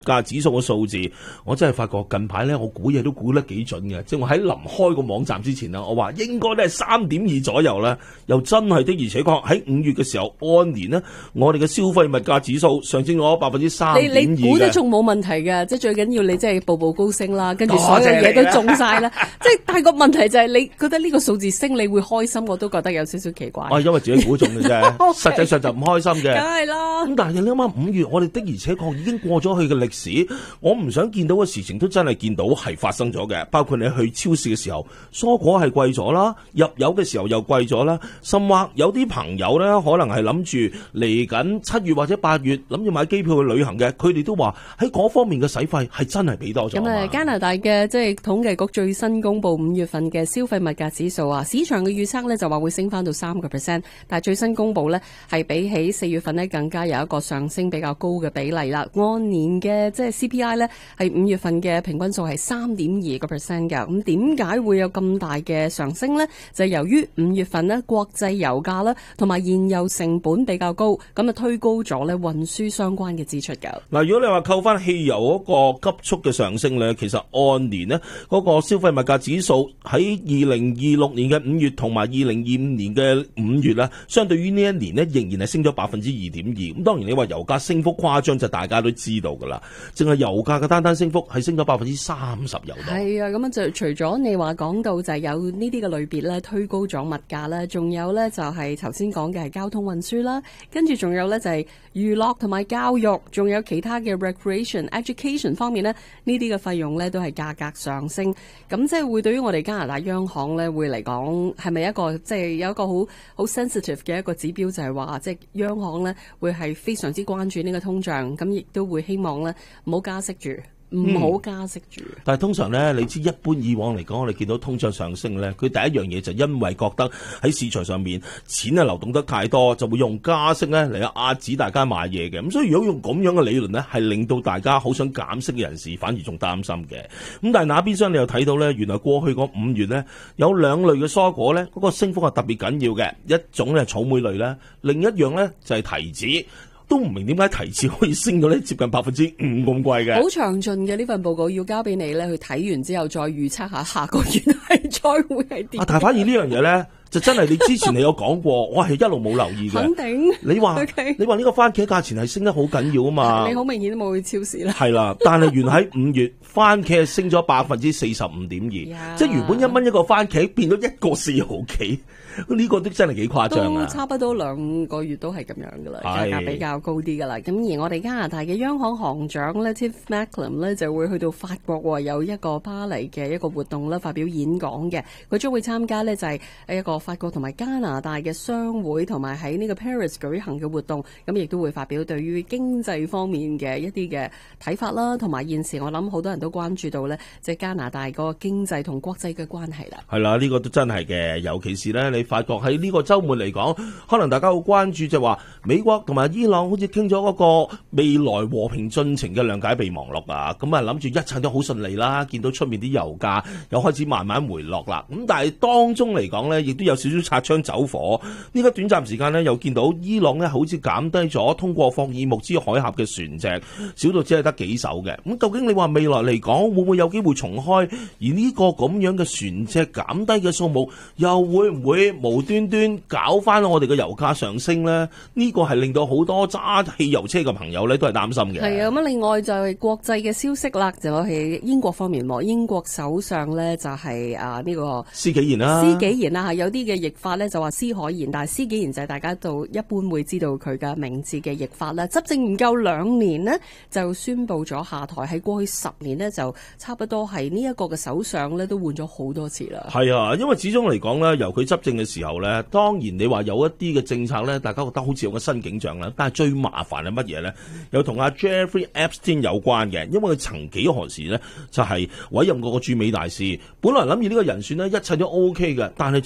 價指數嘅數字，我真係發覺近排咧，我估嘢都估得幾準嘅。即係我喺臨開個網站之前啦，我話應該都係3.2左右啦，又真係的而且確喺5月嘅時候，按年呢，我哋嘅消費物價指數上升咗3.2%。 你估得仲冇問題嘅，即係最緊要你即係步步高升啦，跟住所有嘢都中晒啦。即係但係個問題就係你覺得呢個數字升，你會開心，我都覺得有少少奇怪。 因為自己估中嘅啫，實際上就唔開心嘅。 梗係啦。 咁但係你諗下5月，我哋的而且確已經過咗去嘅歷史，我唔想見到嘅事情都真係見到係發生咗嘅。包括你去超市嘅時候，蔬果係貴咗啦，入油嘅時候又貴咗啦，甚或有啲朋友咧可能係諗住嚟緊7月或者8月諗住買機票去旅行嘅，佢哋都話喺嗰方面嘅使費係真係俾多咗。 咁加拿大嘅即係統計局最新公布5月份嘅消費物價指數啊，市場嘅預測咧就話會升翻到3%，但係最新公布咧係比起4月份咧更加有一個上升比較高嘅比例啦。按年嘅即係 CPI 咧係5月份嘅平均數係3.2%㗎。咁點解會有咁大嘅上升呢？就係由於5月份呢國際油價啦同埋燃油成本比較高，咁啊推高咗咧運輸相關嘅支出㗎。 嗱，如果你話扣翻汽油嗰個急速嘅上升咧，其實按年呢嗰個消費物價指數喺2026年嘅5月同埋2025年嘅5月啦，相對於呢一年呢仍然係升咗2.2%。咁當然你話油價升幅誇張就大家都知道㗎啦，淨係油價嘅單升幅係升咗30%有多。 係啊，咁就除咗你話講到就係有呢啲嘅類別咧推高咗物價啦，仲有咧就係頭先講嘅係交通運輸啦，跟住仲有咧就係娛樂同埋教育，仲有其他嘅 recreation、education 方面咧，呢啲嘅費用咧都係價格上升。咁即係會對於我哋加拿大央行咧會嚟講係咪一個即係有一個好 sensitive 嘅一個指標，就係話即係央行咧會係非常之關注呢個通脹，咁亦都會希望咧唔好加息住。唔好加息住。 但係通常咧，你知一般以往嚟講，我哋見到通脹上升咧，佢第一樣嘢就因為覺得喺市場上面錢啊流動得太多，就會用加息咧嚟壓止大家買嘢嘅。咁所以如果用咁樣嘅理論咧，係令到大家好想減息嘅人士反而仲擔心嘅。咁但係那邊廂你又睇到咧，原來過去嗰5月咧有2類嘅蔬果咧，嗰個升幅係特別緊要嘅。一種咧係草莓類啦，另一樣咧就係提子。都唔明點解提子可以升到咧接近5%咁貴嘅。 好詳盡嘅呢份報告要交俾你咧，去睇完之後再預測下個月係再會係點。 但係反而呢樣嘢咧，就真係你之前你有講過，我係一路冇留意嘅。 肯定。 你話呢個番茄價錢係升得好緊要啊嘛？ 你好明顯都冇去超市啦。 係啦，但係原來喺5月番茄係升咗45.2%，即係原本1蚊一個番茄變咗1個4毫幾。呢個都真係幾誇張啊！ 都差不多2個月都係咁樣噶啦，價格比較高啲噶啦。咁而我哋加拿大嘅央行行長咧 Tiff Macklem 咧就會去到法國有一個巴黎嘅一個活動咧發表演講嘅。佢將會參加咧就係一個法國同埋加拿大嘅商會同埋喺呢個 Paris 舉行嘅活動。咁亦都會發表對於經濟方面嘅一啲嘅睇法啦，同埋現時我諗好多人都關注到咧，即係加拿大嗰個經濟同國際嘅關係啦。 係啦，呢個都真係嘅，尤其是咧你發覺喺呢個週末嚟講，可能大家好關注就係話美國同埋伊朗好似傾咗嗰個未來和平進程嘅諒解備忘錄啊，咁啊諗住一切都好順利啦，見到出面啲油價又開始慢慢回落啦。咁但係當中嚟講呢，亦都有少少擦槍走火。呢個短暫時間呢，又見到伊朗呢好似減低咗通過霍爾木茲海峽嘅船隻，少到只係得幾艘嘅。咁究竟你話未來嚟講會唔會有機會重開？而呢個咁樣嘅船隻減低嘅數目，又會唔會無端端搞翻我哋嘅油價上升呢？呢個係令到好多揸汽油車嘅朋友咧都係擔心嘅。 係啊，咁另外就係國際嘅消息啦，就係英國方面喎。英國首相咧就係呢個施紀賢啦。 施紀賢啦，有啲嘅譯法咧就話施凱賢，但係施紀賢就係大家都一般會知道佢嘅名字嘅譯法啦。執政唔夠2年呢，就宣布咗下台。喺過去10年呢，就差不多係呢一個嘅首相咧都換咗好多次啦。 係啊，因為始終嚟講咧，由佢執政嘅時候咧，當然你話有一啲嘅政策咧，大家覺得好似有個新景象啦。但係最麻煩係乜嘢咧？有同阿 Jeffrey Epstein 有關嘅，因為佢曾幾何時咧就係委任過個駐美大使。本來諗住呢個人選咧一切都 OK 嘅，但係就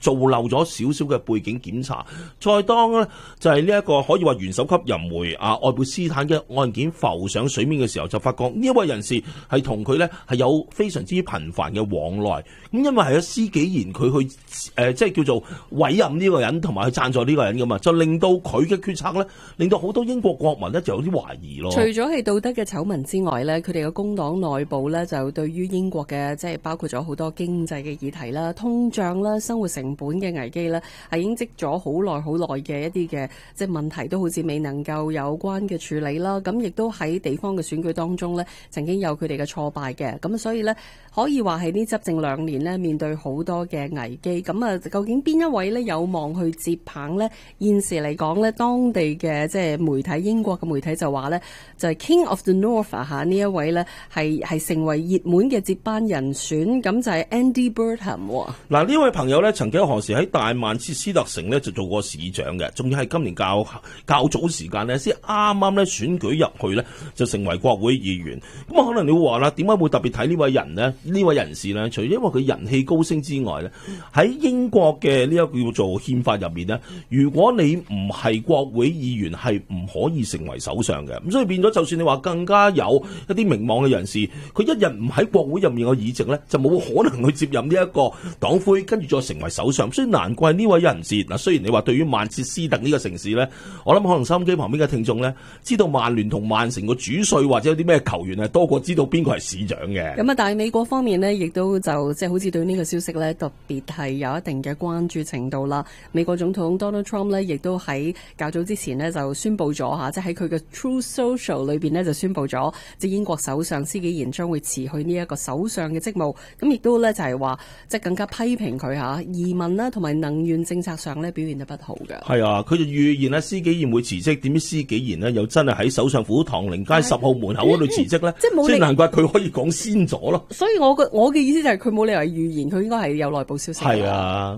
做漏咗少少嘅背景檢查，再當咧就係呢一個可以話元首級人媒愛貝斯坦嘅案件浮上水面嘅時候，就發覺呢一位人士係同佢咧係有非常之頻繁嘅往來。咁因為係施紀賢佢去即係叫做委任呢個人同埋去贊助呢個人噶嘛，就令到佢嘅決策咧，令到好多英國國民咧就有啲懷疑咯。 除咗係道德嘅醜聞之外咧，佢哋嘅工黨內部咧就對於英國嘅即係包括咗好多經濟嘅議題啦、通脹啦、生活成本嘅危機咧，係已經積咗好耐嘅一啲嘅即係問題，都好似未能夠有關嘅處理啦。咁亦都喺地方嘅選舉當中咧，曾經有佢哋嘅挫敗嘅。咁所以咧，可以話係呢執政2年咧，面對好多嘅危機。咁啊，究竟邊一位咧有望去接棒咧？現時嚟講咧，當地嘅即係媒體，英國嘅媒體就話咧，就係 King of the North 嚇呢一位咧係成為熱門嘅接班人選，咁就係 Andy Burnham。 嗱，呢位朋友咧曾經何時喺大曼徹斯特城咧就做過市長嘅，仲要係今年較早時間咧先啱啱咧選舉入去咧就成為國會議員。咁啊，可能你會話啦，點解會特別睇呢位人呢？呢位人士呢，除咗因為佢人氣高升之外咧，喺英國嘅呢一個叫做憲法入面呢，如果你唔係國會議員，係唔可以成為首相嘅。咁所以變咗，就算你話更加有一啲名望嘅人士，佢一日唔喺國會入面嘅議席咧，就冇可能去接任呢一個黨魁，跟住再成為首相。所以難怪呢位人士嗱，雖然你話對於曼徹斯特呢個城市咧，我諗可能收音機旁邊嘅聽眾咧，知道曼聯同曼城個主帥或者有啲咩球員係多過知道邊個係市長嘅。 咁啊，但係美國方面呢，亦都就即係好似對呢個消息咧，特別係有一定嘅關注程度啦。美國總統 Donald Trump 咧，亦都喺較早之前呢，就宣布咗嚇，即係喺佢嘅 Truth Social 裏邊呢，就宣布咗，即係英國首相施紀賢將會辭去呢一個首相嘅職務。咁亦都咧就係話，即係更加批評佢嚇移民啦同埋能源政策上咧表現得不好嘅。 係啊，佢就預言咧施紀賢會辭職，點知施紀賢呢又真係喺首相府唐寧街10號門口嗰度辭職咧， 即係冇， 所以難怪佢可以講先咗咯。 所以我嘅意思就係佢冇理由係預言，佢應該係有內部消息。 係啊。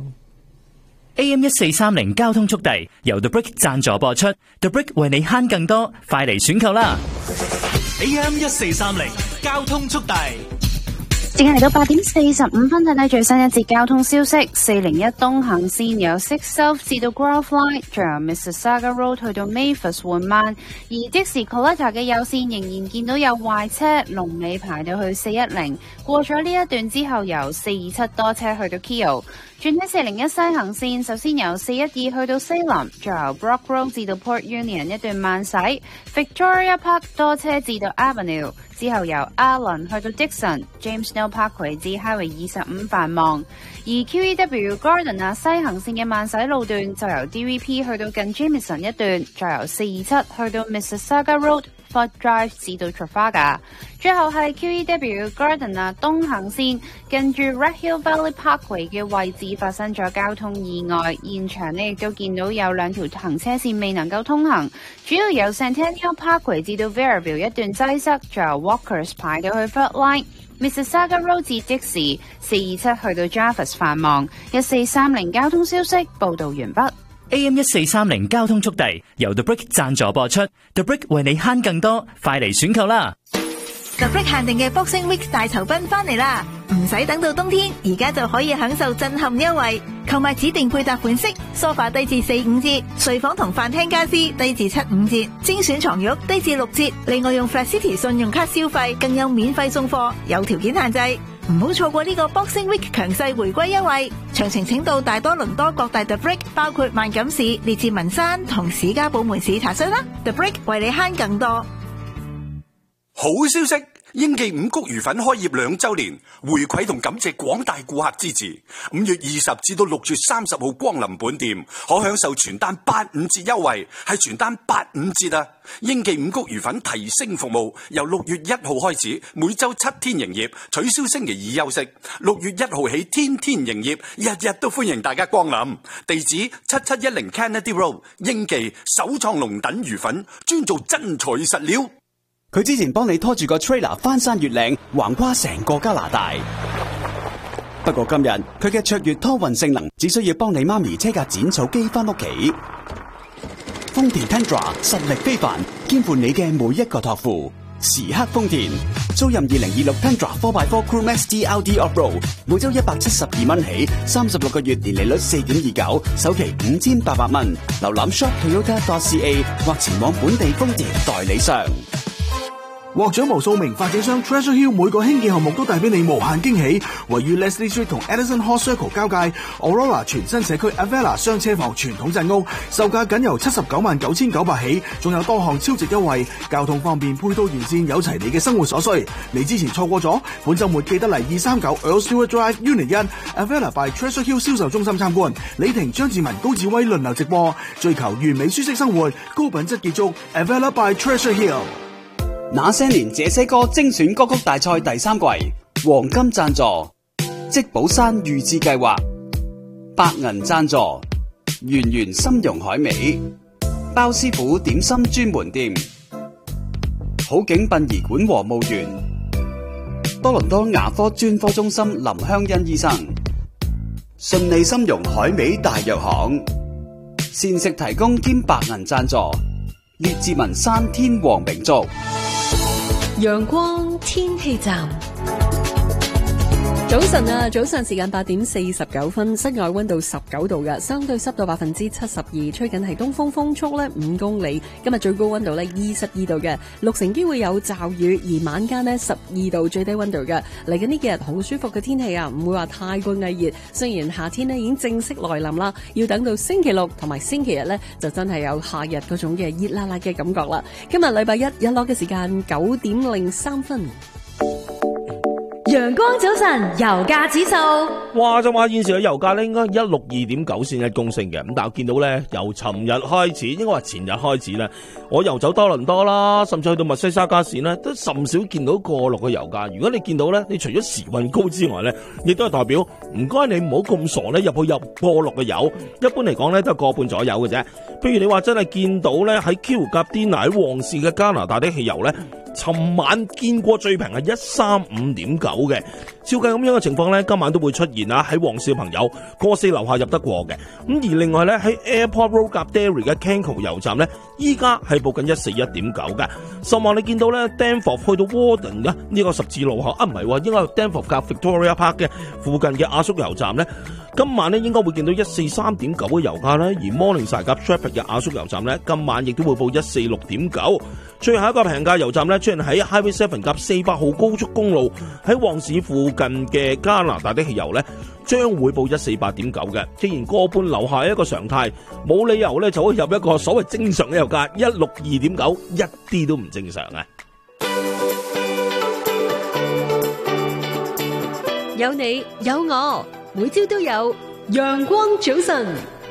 AM1430交通速遞由 The Brick 贊助播出 ，The Brick 為你慳更多，快嚟選購啦 ！AM1430交通速遞。 時間嚟到8點45分，睇睇最新一節交通消息。401東行線由 Six South 至到 Grove Line，仲由 Mississauga Road 去到 Mavis 緩慢。而即時 Coletta 嘅右線仍然見到有壞車，龍尾排到去410。過咗呢一段之後，由427多車去到 Keele。轉喺401西行線，首先由412去到西林，再由 Brock Road 至到 Port Union 一段慢駛。Victoria Park 多車至到 Avenue， 之後由 Allen 去到 Dixon、James Snow Parkway 至 Highway 25繁忙。而 QEW Garden 西行線嘅慢駛路段就由 DVP 去到近 Jameson 一段，再由427去到 Mississauga Road、Ford Drive 至到 Trafalgar。最後係 QEW Garden 東行線近住 Red Hill Valley Parkway 嘅位置發生咗交通意外，現場呢亦都見到有2條行車線未能夠通行，主要由 Centennial Parkway 至到 Verraville 一段擠塞，仲由 Walkers 排到去 Fort Line。Mississauga Road 至即時427去到 Jarvis 繁忙。1430交通消息報道完畢。 AM1430交通速遞由 The Brick 贊助播出 ，The Brick 為你慳更多，快嚟選購啦！ The Brick 限定嘅 Boxing Week 大酬賓翻嚟啦，唔使等到冬天，而家就可以享受震撼優惠。購買指定配搭款式，梳化低至4-5折，睡房同飯廳家私低至7-5折，精選床褥低至6折。另外用 Flat City 信用卡消費，更有免費送貨，有條件限制。唔好錯過呢個 Boxing Week 強勢回歸優惠。詳情請到大多倫多各大 The Brick， 包括萬錦市、列治文山同史家堡門市查詢啦。The Brick 為你慳更多。 好消息！英記五穀魚粉開業2週年，回饋同感謝廣大顧客支持。5月20至到6月30號光臨本店，可享受全單85折優惠，係全單85折啊！英記五穀魚粉提升服務，由6月1號開始，每週7天營業，取消星期2休息。6月1號起，天天營業，日日都歡迎大家光臨。地址7710 Kennedy Road， 英記首創龍躉魚粉，專做真材實料。 佢之前幫你拖住個 trailer 翻山越嶺，橫跨成個加拿大。不過今日佢嘅卓越拖運性能，只需要幫你媽咪車架剪草機翻屋企。豐田 Tundra 實力非凡，肩負你嘅每一個託付。 時刻豐田。租任2026 Tundra 4x4 Crew Max TLD Off-Road， 每周172蚊起，36個月年利率4.29%，首期5800蚊。瀏覽 shoptoyota.ca 或前往本地豐田代理商。 獲獎無數名發展商 Treasure Hill 每個興建項目都帶俾你無限驚喜。位於 Leslie Street 同 Edison Hall Circle 交界 Aurora 全新社區 Avella 雙車房傳統鎮屋，售價僅由799900起，仲有多項超值優惠。交通方面，配套完善，有齊你嘅生活所需。你之前錯過咗，本週末記得嚟239 Earl Stewart Drive Unit 1 Avella by Treasure Hill 銷售中心參觀。李婷、張志文、高志威輪流直播，追求完美舒適生活，高品質結束。Avella by Treasure Hill。 那些年這些歌精選歌曲大賽第3季，黃金贊助積寶山預置計劃，白銀贊助圓圓參茸海味，包師傅點心專門店，好景殯儀館和墓園，多倫多牙科專科中心林香欣醫生，順利參茸海味大藥行，膳食提供兼白銀贊助，列治文山天皇名族。 陽光天氣站，早晨啊！早上時間8點49分，室外溫度19度嘅，相對濕度72%，吹緊係東風，風速咧5公里。今日最高溫度咧22度嘅，六成機會有驟雨，而晚間咧12度最低溫度嘅。嚟緊呢幾日好舒服嘅天氣啊，唔會話太過翳熱。雖然夏天咧已經正式來臨啦，要等到星期六同埋星期日咧，就真係有夏日嗰種嘅熱辣辣嘅感覺啦。今日禮拜一日落嘅時間9點03分。 陽光早晨，油價指數， 話就話現時嘅油價咧應該162.9先一公升嘅，咁但係我見到咧由尋日開始，應該話前日開始咧，我遊走多倫多啦，甚至去到密西沙加市咧，都甚少見到過落嘅油價。如果你見到咧，你除咗時運高之外咧，亦都係代表唔該你唔好咁傻咧入過落嘅油，一般嚟講咧都係個半左右嘅啫。譬如你話真係見到咧喺 Q 甲 Dina 喺旺市嘅加拿大的汽油咧，尋晚見過最平係135.9嘅，照計咁樣嘅情況咧，今晚都會出現啦。喺旺市嘅朋友過4樓下入得過嘅。咁而另外咧喺 Airport Road 夾 Derry 嘅 Canco 油站咧，依家係報緊141.9嘅。甚至你見到咧 Danforth 去到 Warden 嘅呢個十字路口啊，唔係喎，應該係 Danforth 夾 Victoria Park 嘅附近嘅阿叔油站咧，今晚咧應該會見到143.9嘅油價咧，而 Morningside 夾 Sheppard 嘅阿叔油站咧，今晚亦都會報146.9。最後一個平價油站咧，出現喺 Highway 7夾400號高速公路喺旺市附近嘅加拿大的汽油咧，將會報148.9嘅。既然個半樓下一個常態，冇理由咧就可以入一個所謂正常嘅油價162.9，一啲都唔正常啊！ 有你有我，每朝都有陽光早晨。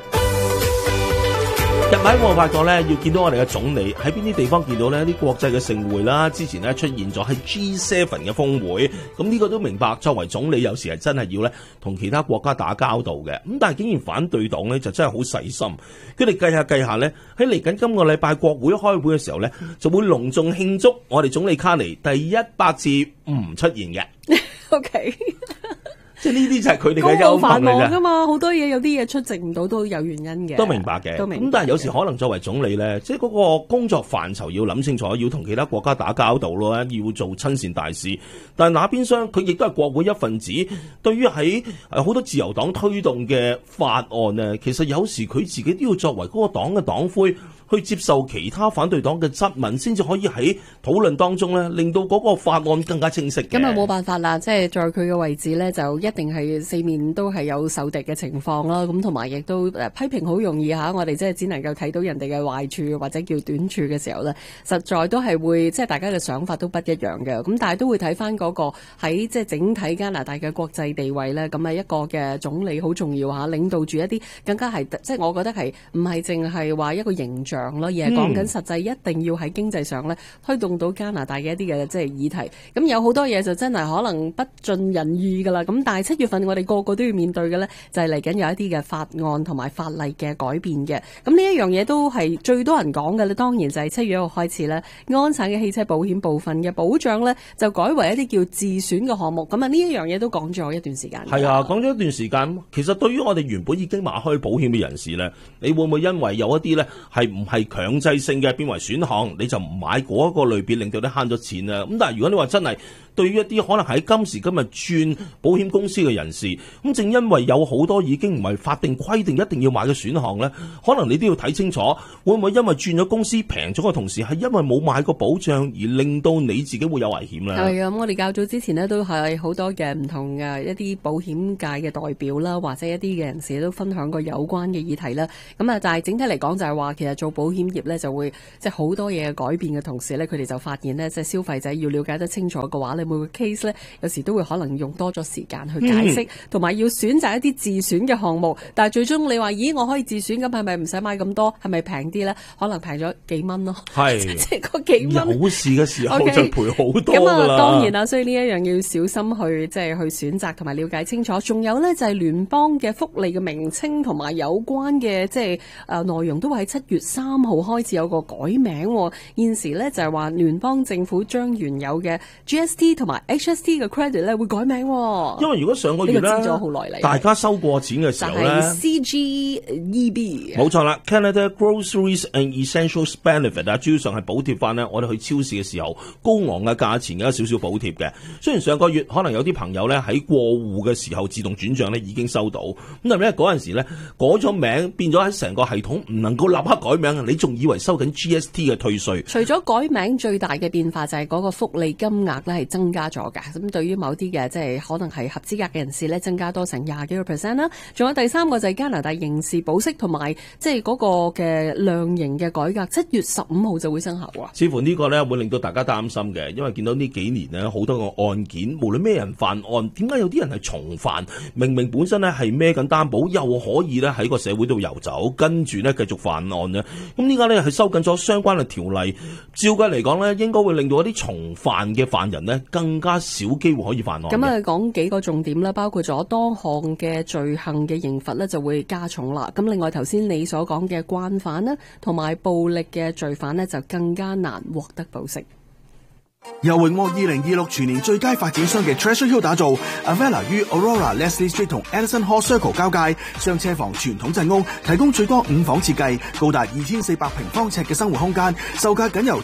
近排我發覺咧，要見到我哋嘅總理喺邊啲地方見到呢啲國際嘅盛會啦，之前咧出現咗喺 G7 嘅峰會，咁呢個都明白。作為總理，有時係真係要咧同其他國家打交道嘅，咁但係竟然反對黨咧就真係好細心，佢哋計下咧喺嚟緊今個禮拜國會開會嘅時候咧，就會隆重慶祝我哋總理卡尼第100次唔出現嘅。 OK。 即係呢啲就係佢哋嘅優點嚟嘅嘛，好多嘢有啲嘢出席唔到都有原因嘅， 都明白嘅。咁但係有時可能作為總理咧，即係嗰個工作範疇要諗清楚，要同其他國家打交道咯，要做親善大使。但係那邊廂佢亦都係國會一份子，對於喺好多自由黨推動嘅法案呢，其實有時佢自己都要作為嗰個黨嘅黨魁，去接受其他反對黨嘅質問，先至可以喺討論當中咧，令到嗰個法案更加清晰嘅。 咁啊冇辦法啦，即係在佢嘅位置咧，就一定係四面都係有受敵嘅情況啦。咁同埋亦都批評好容易嚇，我哋即係只能夠睇到人哋嘅壞處或者叫短處嘅時候咧，實在都係會即係大家嘅想法都不一樣嘅。咁但係都會睇翻嗰個喺即係整體加拿大嘅國際地位咧，咁啊一個嘅總理好重要嚇，領導住一啲更加係即係我覺得係唔係淨係話一個形象。而係講緊實際一定要喺經濟上咧推動到加拿大嘅一啲嘅即係議題。咁有好多嘢就真係可能不盡人意噶啦。咁但係係7月份我哋個個都要面對嘅咧，就係嚟緊有一啲嘅法案同埋法例嘅改變嘅。咁呢一樣嘢都係最多人講嘅咧，當然就係7月1號開始咧，安省嘅汽車保險部分嘅保障咧就改為一啲叫自選嘅項目。咁啊呢一樣嘢都講咗一段時間。 係啊，講咗一段時間。其實對於我哋原本已經買開保險嘅人士咧，你會唔會因為有一啲咧係唔係強制性嘅變為選項，你就唔買嗰一個類別，令到你慳咗錢啊？咁但係如果你話真係對於一啲可能喺今時今日轉保險公司嘅人士，咁正因為有好多已經唔係法定規定一定要買嘅選項咧，可能你都要睇清楚，會唔會因為轉咗公司平咗嘅同時，係因為冇買過保障而令到你自己會有危險咧？ 係啊，咁我哋較早之前呢，都係好多嘅唔同嘅一啲保險界嘅代表啦，或者一啲嘅人士都分享過有關嘅議題啦。咁啊，但係整體嚟講就係話，其實做保險業咧就會即係好多嘢改變嘅同時咧，佢哋就發現呢，即係消費者要了解得清楚嘅話，你每個 case 咧有時都會可能用多咗時間去解釋，同埋要選擇一啲自選嘅項目。但係最終你話，咦，我可以自選，咁係咪唔使買咁多？係咪平啲咧？可能平咗幾蚊咯。係，即係嗰幾蚊。有事嘅時候就賠好多㗎啦。 咁啊，當然啦，所以呢一樣要小心去即係去選擇同埋了解清楚。仲有咧就係聯邦嘅福利嘅名稱同埋有關嘅即係內容都會喺7月3號開始有個改名。現時咧就係話聯邦政府將原有嘅 GST 同埋 HST 嘅 credit 咧會改名。 因為如果上個月咧， 知咗好耐嚟， 大家收過錢嘅時候咧， 就係 CGEB。 冇錯啦 ，Canada Groceries and Essentials Benefit 啊，主要上係補貼翻咧我哋去超市嘅時候高昂嘅價錢嘅一少少補貼嘅。雖然上個月可能有啲朋友咧喺過戶嘅時候自動轉賬咧已經收到，咁但係咧嗰陣時咧改咗名，變咗喺成個系統唔能夠立刻改名，你仲以為收緊 GST 嘅退稅。 除咗改名，最大嘅變化就係嗰個福利金額咧係增加咗㗎。咁對於某啲嘅即係可能係合資格嘅人士咧，增加多成20幾個 %啦。仲有第三個就係加拿大刑事保釋同埋即係嗰個嘅量刑嘅改革，7月15號就會生效啊。 似乎呢個咧會令到大家擔心嘅，因為見到呢幾年咧好多個案件，無論咩人犯案，點解有啲人係重犯？明明本身咧係孭緊擔保，又可以咧喺個社會度遊走，跟住咧繼續犯案咧。咁呢家咧係收緊咗相關嘅條例，照計嚟講咧，應該會令到一啲重犯嘅犯人咧更加少機會可以犯案。 咁啊，講幾個重點啦，包括咗多項嘅罪行嘅刑罰咧就會加重啦。咁另外頭先你所講嘅慣犯啦，同埋暴力嘅罪犯呢，就更加難獲得保釋。 由榮獲2026全年最佳發展商嘅 Treasure Hill 打造 Avella 於 Aurora Leslie Street 同 Edison Hall Circle 交界，雙車房傳統陣屋，提供最多5房設計，高達2400平方尺嘅生活空間，售價僅由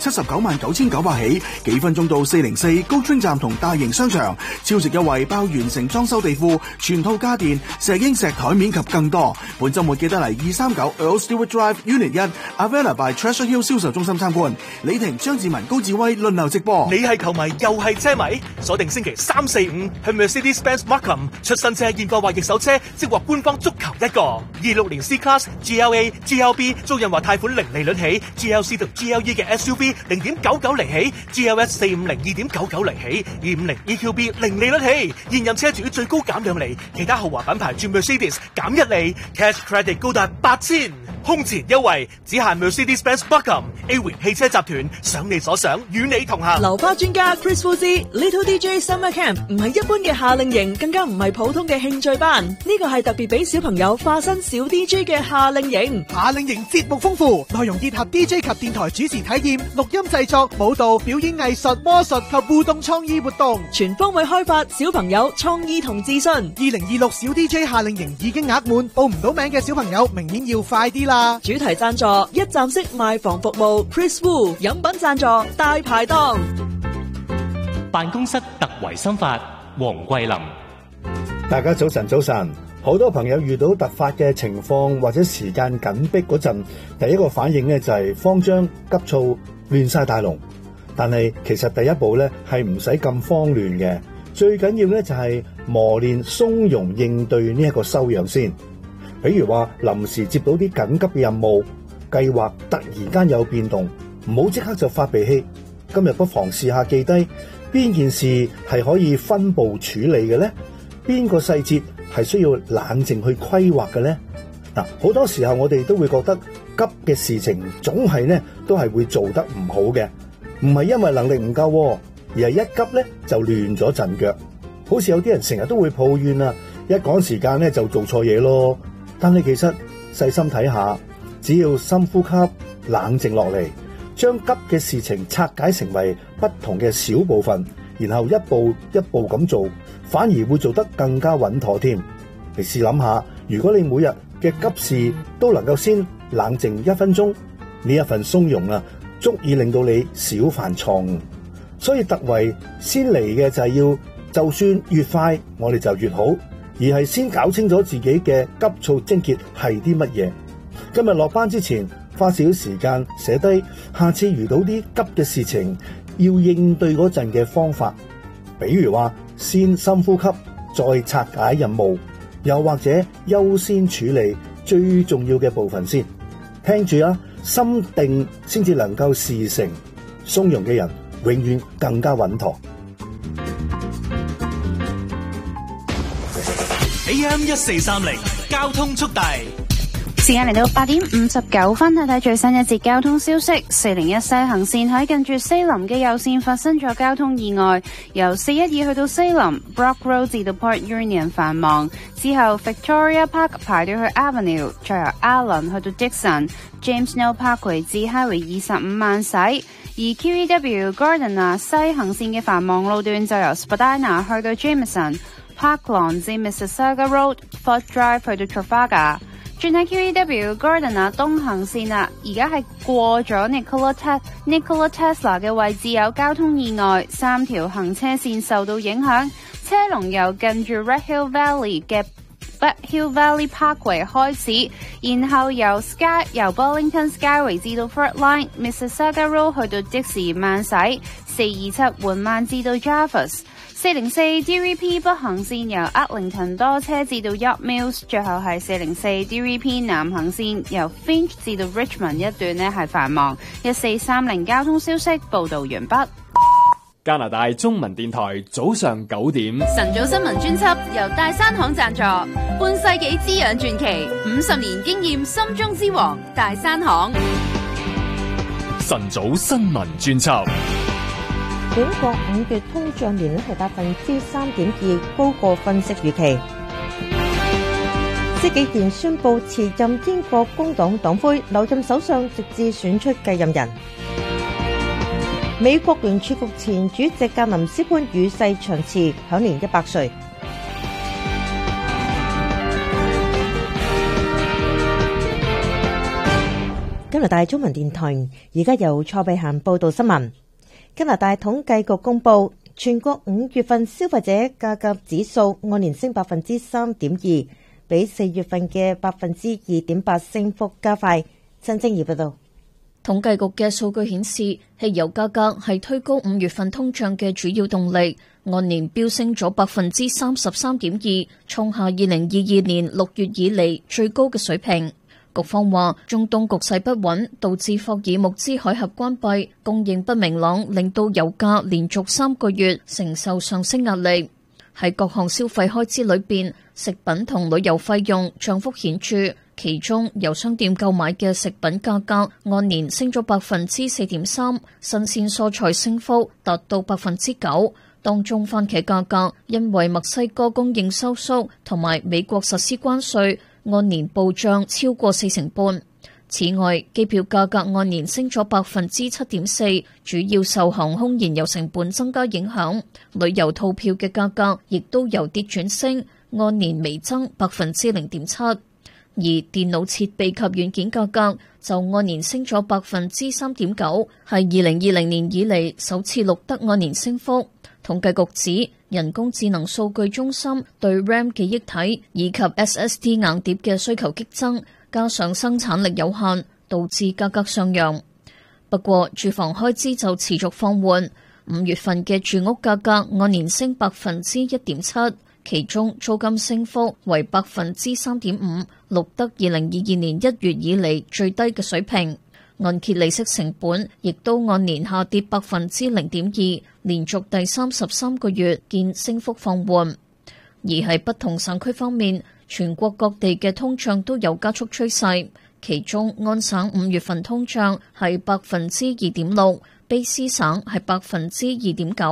799900起，幾分鐘到404高川站同大型商場，超值優惠包完成裝修地庫、全套家電、石英石台面及更多。本週末記得嚟239 Earl Stewart Drive Unit 1 Avella by Treasure Hill 銷售中心參觀。李婷、張志文、高志威輪流直播。 你係球迷又係車迷，鎖定星期3、4、5去 Mercedes-Benz Markham 出新車現貨或易手車，即獲官方足球一個。26年 C-Class、GLA、GLB 租賃或貸款零利率起 ，GLC 同 GLE 嘅 SUV 0.99厘起 ，GLS 450 2.99厘起，250 EQB 零利率起。現任車主最高減2厘，其他豪華品牌轉 Mercedes 減1厘 ，Cash Credit 高達8000，空前優惠只限 Mercedes-Benz Markham。A-Wing 汽車集團想你所想，與你同行。 流花專家 Chris Fuzi Little DJ Summer Camp 唔係一般嘅夏令營，更加唔係普通嘅興趣班，呢個係特別俾小朋友化身小 DJ 嘅夏令營。 夏令營節目豐富，內容結合 DJ 及電台主持體驗、錄音製作、舞蹈、表演藝術、魔術及互動創意活動， 全方位開發小朋友創意同自信。 2026小 DJ 夏令營已經額滿，報唔到名嘅小朋友明年要快啲啦！ 主題贊助一站式賣房服務 Chris Wu， 飲品贊助大排檔。 辦公室特維新法，黃桂林。 大家早晨，早晨。好多朋友遇到突發嘅情況或者時間緊迫嗰陣，第一個反應呢就係慌張、急躁、亂晒大龍。但係其實第一步呢係唔使咁慌亂嘅，最緊要呢就係磨練鬆容應對呢一個修養先。比如話臨時接到啲緊急嘅任務，計劃突然間有變動，唔好即刻就發脾氣。今日不妨試下記低邊件事係可以分步處理嘅呢？邊個細節係需要冷靜去規劃嘅呢？嗱，好多時候我哋都會覺得急嘅事情總係呢都係會做得唔好嘅，唔係因為能力唔夠，而係一急呢就亂咗陣腳。 好似有啲人成日都會抱怨啊，一趕時間咧就做錯嘢咯。但係其實細心睇下，只要深呼吸，冷靜落嚟，將急嘅事情拆解成為不同嘅小部分，然後一步一步咁做，反而會做得更加穩妥添。你試諗下，如果你每日嘅急事都能夠先冷靜1分鐘，呢一份鬆容啊，足以令到你少犯錯誤。所以突圍先嚟嘅就係要，就算越快我哋就越好，而係先搞清楚自己嘅急躁症結係啲乜嘢。今日落班之前花少少時間寫低，下次遇到啲急嘅事情要應對嗰陣嘅方法，比如話先深呼吸，再拆解任務，又或者優先處理最重要嘅部分先。聽住啊，心定先至能夠事成，鬆容嘅人永遠更加穩妥。 AM 1430交通速遞。 時間嚟到8點59分，睇睇最新一節交通消息。401西行線喺近住西林嘅右線發生咗交通意外，由412去到西林 Brock Road 至到 Port Union 繁忙，之後 Victoria Park 排到去 Avenue， 再由 Allen 去到 Dixon James Snow Parkway 至 Highway 25慢駛。而 QEW Gardiner 西行線嘅繁忙路段就由 Spadina 去到 Jameson Parklawn 至 Mississauga Road Fort Drive 去到 Trafalgar。轉喺 QEW Gardiner 東行線啦，而家係過咗 Nikola Tesla 嘅位置有交通意外，3條行車線受到影響，車龍由近住 Red Hill Valley Parkway 開始，然後由 Burlington Skyway 至到 Fort Line Mississauga Road 去到即時慢駛，427緩慢至到 Jarvis。404 DVP 北行線由 Eglinton 多車至到 York Mills， 最後係404 DVP 南行線由 Finch 至到 Richmond 一段呢係繁忙。1430交通消息報道完畢。 加拿大中文電台早上9點， 晨早新聞專輯由大山行贊助，半世紀滋養傳奇，50年經驗心中之王大山行。 晨早新聞專輯。 本國5月通脹年率係3.2%，高過分析預期。施紀賢宣布辭任英國工黨黨魁，留任首相直至選出繼任人。美國聯儲局前主席格林斯潘與世長辭，享年100歲。加拿大中文電台而家由蔡碧嫻報道新聞。加拿大統計局公布，全國5月份消費者價格指數按年升3.2%，比4月份嘅2.8%升幅加快。陳正儀報道。 統計局嘅數據顯示，汽油價格係推高5月份通脹嘅主要動力，按年飆升咗33.2%，創下2022年6月以嚟最高嘅水平。局方話，中東局勢不穩，導致霍爾木茲海峽關閉，供應不明朗，令到油價連續3個月承受上升壓力。喺各項消費開支裏邊，食品同旅遊費用漲幅顯著，其中由商店購買嘅食品價格按年升咗4.3%，新鮮蔬菜升幅達到9%，當中番茄價格因為墨西哥供應收縮同埋美國實施關稅，按年暴漲超過40%。此外，機票價格按年升咗7.4%，主要受航空燃油成本增加影響。旅遊套票嘅價格亦都由跌轉升，按年微增0.7%。而電腦設備及軟件價格就按年升咗3.9%，係2020年以嚟首次錄得按年升幅。統計局指，人工智能數據中心對 RAM 記憶體以及 SSD 硬碟嘅需求激增，加上生產力有限，導致價格上揚。不過，住房開支就持續放緩，5月份嘅住屋價格按年升1.7%，其中租金升幅為3.5%，錄得2022年1月以嚟最低嘅水平。按揭利息成本亦都按年下跌0.2%，連續第33個月見升幅放緩。而喺不同省區方面，全國各地嘅通脹都有加速趨勢，其中安省5月份通脹係2.6%，卑詩省係2.9%，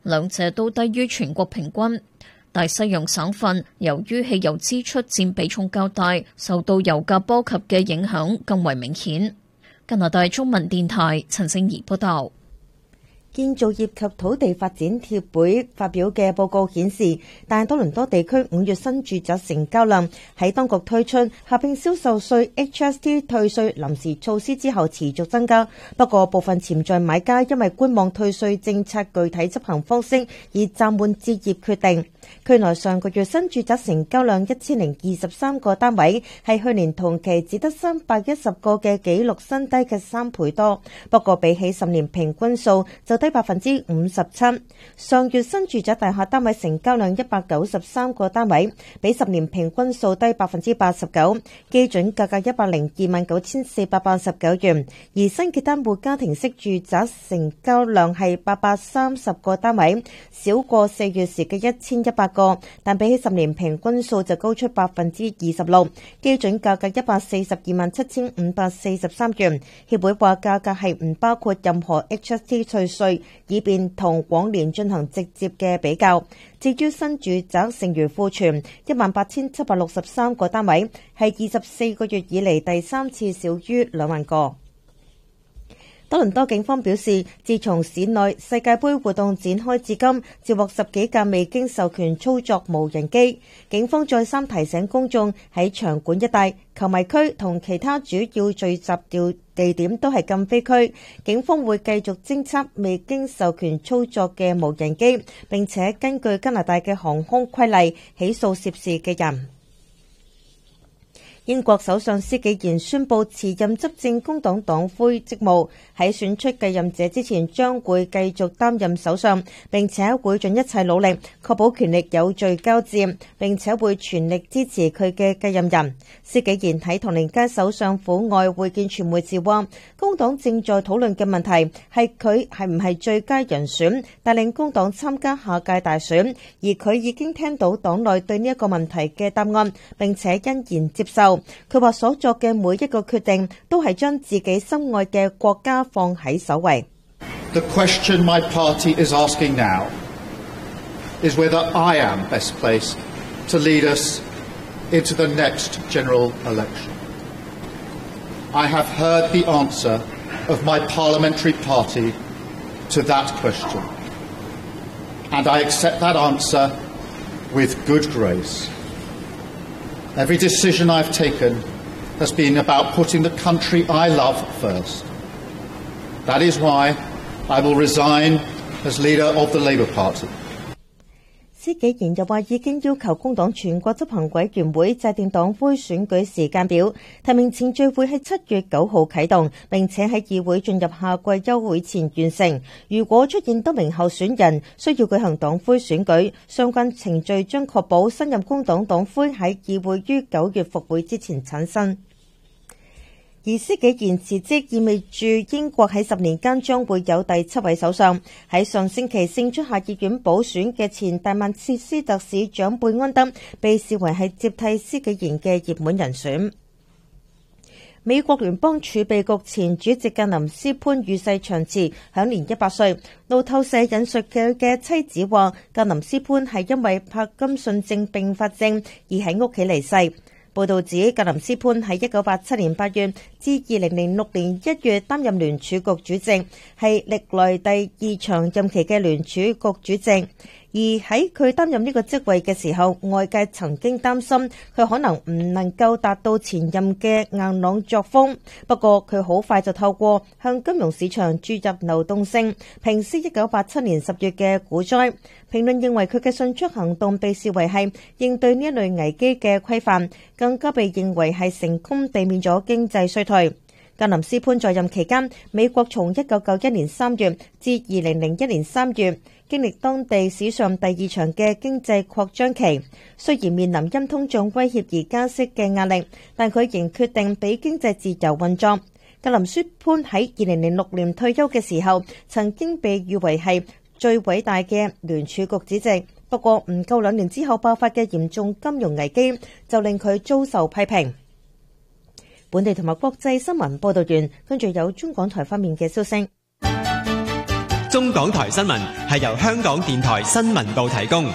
兩者都低於全國平均。大西洋省份由於汽油支出佔比重較大，受到油價波及嘅影響更為明顯。加拿大中文電台陳聖儀報道。 建造業及土地發展協會發表嘅報告顯示，大多倫多地區5月新住宅成交量喺當局推出合併銷售稅 HST 退稅臨時措施之後持續增加。不過部分潛在買家因為觀望退稅政策具體執行方式而暫緩置業決定。區內上個月新住宅成交量1023個單位，係去年同期只得310個嘅紀錄新低嘅3倍多。不過比起10年平均數就低57%。上月新住宅大廈單位成交量193個單位，比10年平均數低89%，基準價格1029489元。而新嘅單戶家庭式住宅成交量係830個單位，少過4月時嘅1100個，但比起10年平均數就高出26%，基準價格1427543元。協會話價格係唔包括任何 HST 退稅，以便同往年進行直接嘅比較。至於新住宅剩餘庫存18763個單位，係24個月以嚟第3次少於2萬個。多倫多警方表示，自從市內世界盃活動展開至今，接獲10幾架未經授權操作無人機。警方再三提醒公眾喺場館一帶、球迷區同其他主要聚集地點都係禁飛區。警方會繼續偵測未經授權操作嘅無人機，並且根據加拿大嘅航空規例起訴涉事嘅人。英國首相施紀賢宣布辭任執政工黨黨魁職務，喺選出繼任者之前將會繼續擔任首相，並且會盡一切努力確保權力有序交接，並且會全力支持佢嘅繼任人。施紀賢喺唐寧街首相府外會見傳媒時話，工黨正在討論嘅問題係佢係唔係最佳人選帶領工黨參加下屆大選，而佢已經聽到黨內對呢一個問題嘅答案，並且欣然接受。佢話所作嘅每一個決定都係將自己心愛嘅國家放喺首位。 The question my party is asking now is whether I am best placed to lead us into the next general election. I have heard the answer of my parliamentary party to that question, and I accept that answer with good grace. Every decision I've taken has been about putting the country I love first. That is why I will resign as leader of the Labour Party. 施紀賢又話已經要求工黨全國執行委員會制定黨魁選舉時間表，提名程序會喺7月9號啟動，並且喺議會進入夏季休會前完成。如果出現多名候選人，需要舉行黨魁選舉，相關程序將確保新任工黨黨魁喺議會於9月復會之前產生。而施紀賢辭職意味住英國喺10年間將會有第7位首相。喺上星期勝出下議院補選嘅前大曼徹斯特市長貝安德被視為係接替施紀賢嘅熱門人選。美國聯邦儲備局前主席格林斯潘與世長辭，享年100歲。路透社引述佢嘅妻子話，格林斯潘係因為柏金遜症併發症而喺屋企離世。報道指，格林斯潘喺1987年8月至2006年1月擔任聯儲局主席，係歷來第2長任期嘅聯儲局主席。而喺佢擔任呢個職位嘅時候，外界曾經擔心佢可能唔能夠達到前任嘅硬朗作風。不過佢好快就透過向金融市場注入流動性，平息1987年10月嘅股災。評論認為佢嘅迅速行動被視為係應對呢一類危機嘅規範，更加被認為係成功避免咗經濟衰退。格林斯潘在任期間，美國從1991年3月至2001年3月經歷當地史上第2長嘅經濟擴張期。雖然面臨因通脹威脅而加息嘅壓力，但佢仍決定俾經濟自由運作。格林斯潘喺2006年退休嘅時候，曾經被譽為係最偉大嘅聯儲局主席。不過唔夠2年之後爆發嘅嚴重金融危機，就令佢遭受批評。本地同埋國際新聞報道完，跟住有中港台方面嘅消息。 中港台新聞係由香港電台新聞部提供。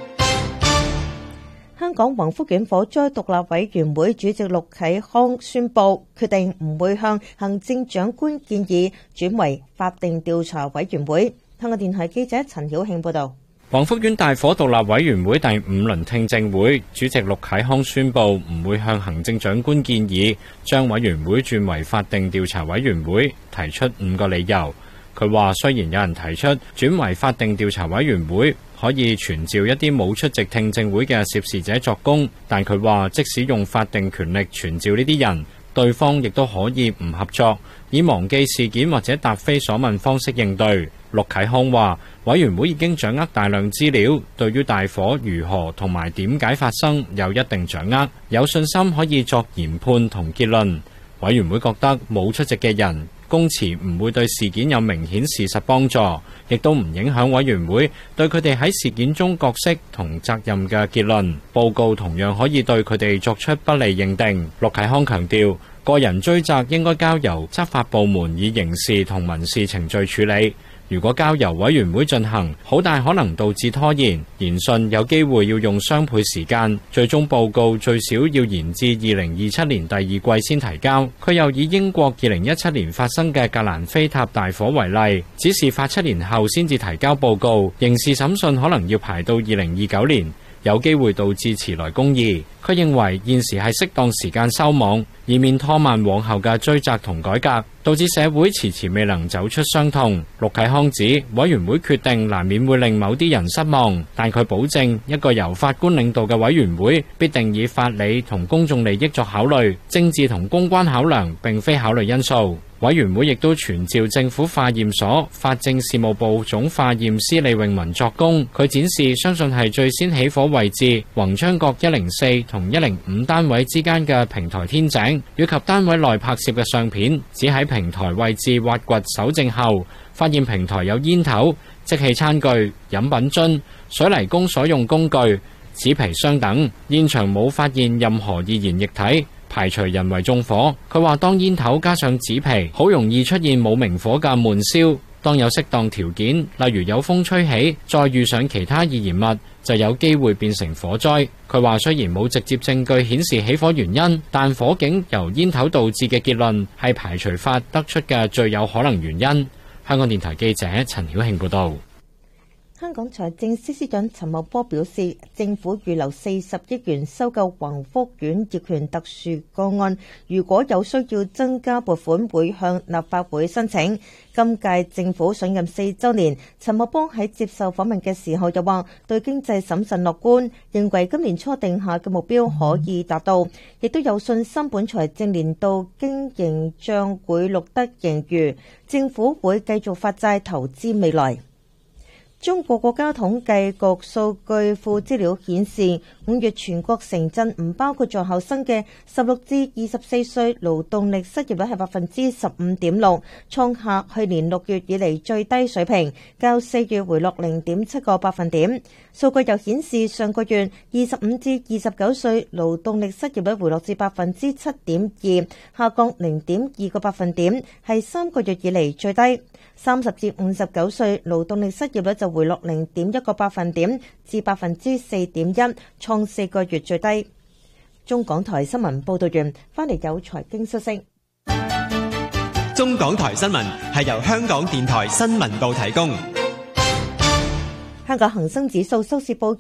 香港宏福苑火災獨立委員會主席陸啟康宣布，決定唔會向行政長官建議轉為法定調查委員會。香港電台記者陳曉慶報道。 宏福苑大火獨立委員會第5輪聽證會主席陸啟康宣布唔會向行政長官建議將委員會轉為法定調查委員會，提出5個理由。佢話雖然有人提出轉為法定調查委員會可以傳召一啲冇出席聽證會嘅涉事者作供，但佢話即使用法定權力傳召呢啲人，對方亦都可以唔合作，以忘記事件或者答非所問方式應對。陸啟康話委員會已經掌握大量資料，對於大火如何同埋點解發生有一定掌握，有信心可以作研判同結論。委員會覺得冇出席嘅人供詞唔會對事件有明顯事實幫助，亦都唔影響委員會對佢哋喺事件中角色同責任嘅結論。報告同樣可以對佢哋作出不利認定。陸啟康強調，個人追責應該交由執法部門以刑事同民事程序處理。如果交由委員會進行，好大可能導致拖延，研訊有機會要用雙倍時間，最終報告最少要延至2027年第2季先提交。佢又以英國2017年發生嘅格蘭菲塔大火為例，指示發7年後先至提交報告，刑事審訊可能要排到2029年，有機會導致遲來公義。佢認為現時係適當時間收網，以免拖慢往後嘅追責同改革，導致社會遲遲未能走出傷痛。陸啟康指委員會決定難免會令某啲人失望，但佢保證一個由法官領導嘅委員會必定以法理同公眾利益作考慮，政治同公關考量並非考慮因素。委員會亦都傳召政府化驗所法政事務部總化驗師李永文作供，佢展示相信係最先起火位置宏昌閣104同105單位之間嘅平台天井，以及單位內拍攝嘅相片，只喺平台位置挖掘搜證後，發現平台有煙頭、即棄餐具、飲品樽、水泥工所用工具、紙皮箱等，現場冇發現任何易燃液體，排除人為縱火。佢話當煙頭加上紙皮，好容易出現冇明火嘅悶燒。當有適當條件，例如有風吹起，再遇上其他易燃物，就有機會變成火災。佢話雖然冇直接證據顯示起火原因，但火警由煙頭導致嘅結論係排除法得出嘅最有可能原因。香港電台記者陳曉慶報導。 香港財政司司長陳茂波表示，政府預留40億元收購宏福苑業權特殊個案，如果有需要增加撥款，會向立法會申請。今屆政府上任4週年，陳茂波喺接受訪問嘅時候又話，對經濟審慎樂觀，認為今年初定下嘅目標可以達到，亦都有信心本財政年度經營帳會錄得盈餘，政府會繼續發債投資未來。中國國家統計局數據庫資料顯示，5月全國城鎮唔包括在校生嘅16至24歲勞動力失業率係15.6%，創下去年6月以嚟最低水平，較4月回落0.7個百分點。數據又顯示，上個月25至29歲勞動力失業率回落至7.2%，下降0.2個百分點，係3個月以嚟最低。30至59歲勞動力失業率就回落0.1個百分點至4.1%，創4個月最低。中港台新聞報道完，翻嚟有財經消息。 中港台新聞係由香港電台新聞部提供。 香港恒生指數收市報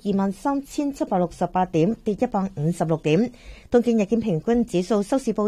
23,768點，跌156點。東京日經平均指數收市報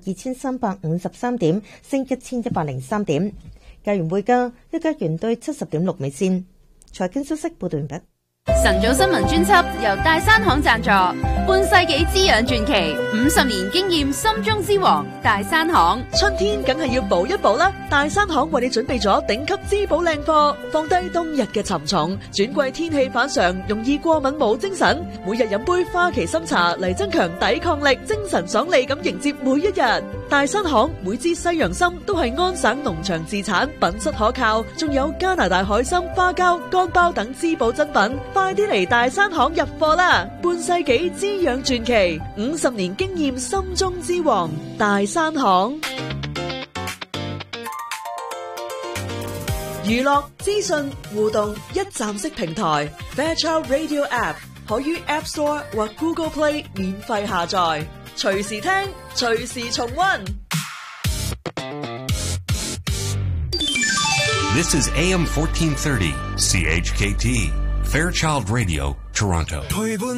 72,353點，升1,103點。加元匯價，一加元兌70.6美仙。財經消息報道完畢。 晨早新聞專輯由大山行贊助，半世紀滋養傳奇，50年經驗心中之王大山行。 春天梗係要補一補啦，大山行為你準備咗頂級滋補靚貨，放低冬日嘅沉重，轉季天氣反常，容易過敏冇精神，每日飲杯花旗參茶嚟增強抵抗力，精神爽利咁迎接每一日。大山行每支西洋參都係安省農場自產，品質可靠，仲有加拿大海參、花膠、乾包等滋補珍品。快啲嚟大山行入貨啦！半世紀滋養傳奇，50年經驗心中之王，大山行。 娛樂、資訊、互動一站式平台 Fairchild Radio App 可於 App Store 或 Google Play 免費下載，隨時聽，隨時重溫。 This is AM 1430 CHKT Fairchild Radio, Toronto.